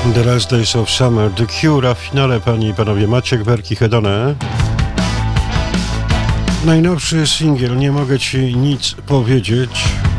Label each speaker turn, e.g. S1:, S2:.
S1: The Last Days of Summer, The Cure, a w finale, panie i panowie, Maciek Werki, Hedone. Najnowszy singiel, nie mogę ci nic powiedzieć.